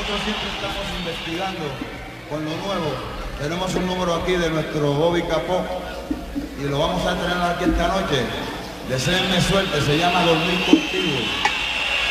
nosotros siempre estamos investigando con lo nuevo. Tenemos un número aquí de nuestro Bobby Capó y lo vamos a tener aquí esta noche. Deseenme suerte, se llama Dormir Contigo.